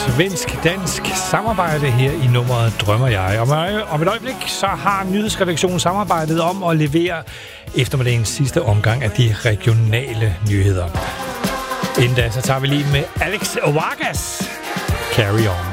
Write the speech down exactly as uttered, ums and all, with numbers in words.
svensk-dansk samarbejde her i nummeret Drømmer Jeg. Om, om et øjeblik så har nyhedsredaktionen samarbejdet om at levere eftermiddagens sidste omgang af de regionale nyheder. Inden da så tager vi lige med Alex Vargas. Carry On.